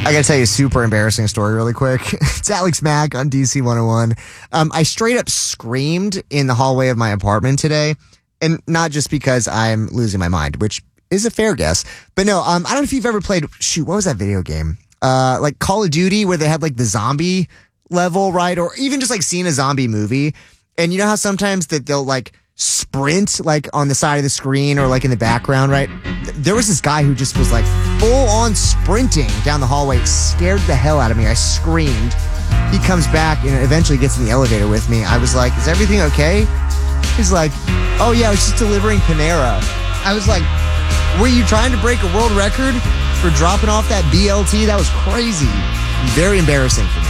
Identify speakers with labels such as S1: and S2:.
S1: I gotta tell you a super embarrassing story really quick. It's Alex Mack on DC 101. I straight up screamed in the hallway of my apartment today, and not just because I'm losing my mind, which is a fair guess. But no, I don't know if you've ever played, what was that video game? Like Call of Duty, where they had like the zombie level, right? Or even just like seeing a zombie movie. And you know how sometimes that they'll like sprint like on the side of the screen or like in the background, right? There was this guy who just was like full on sprinting down the hallway. It scared the hell out of me. I screamed. He comes back and eventually gets in the elevator with me. I was like, is everything okay? He's like, oh yeah, I was just delivering Panera. I was like, were you trying to break a world record for dropping off that BLT? That was crazy. Very embarrassing for me.